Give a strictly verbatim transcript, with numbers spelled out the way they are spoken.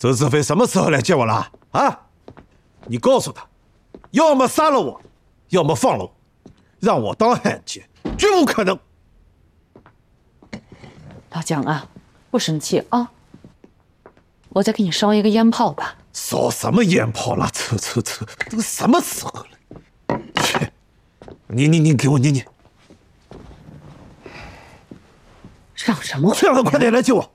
周子飞什么时候来见我了？啊！你告诉他，要么杀了我，要么放了我，让我当汉奸，绝无可能。 老蒋啊，不生气啊，我再给你烧一个烟炮吧。 烧什么烟炮了？抽抽抽，都什么时候了？去，你你你给我你你， 让什么？ 这样快点来救我！